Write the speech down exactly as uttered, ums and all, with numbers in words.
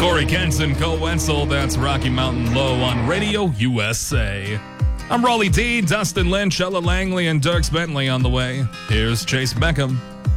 Corey Kenson, Cole Wenzel, that's Rocky Mountain Low on Radio U S A. I'm Raleigh D, Dustin Lynch, Ella Langley, and Dirks Bentley on the way. Here's Chase Beckham.